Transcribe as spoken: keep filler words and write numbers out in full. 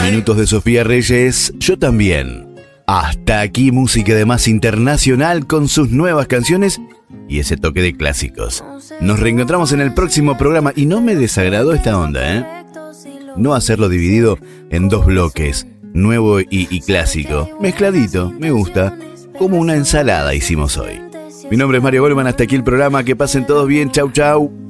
minutos de Sofía Reyes, yo también. Hasta aquí música de más internacional con sus nuevas canciones y ese toque de clásicos. Nos reencontramos en el próximo programa y no me desagradó esta onda, ¿eh? No hacerlo dividido en dos bloques, nuevo y, y clásico. Mezcladito, me gusta. Como una ensalada hicimos hoy. Mi nombre es Mario Goldman, hasta aquí el programa. Que pasen todos bien, chau chau.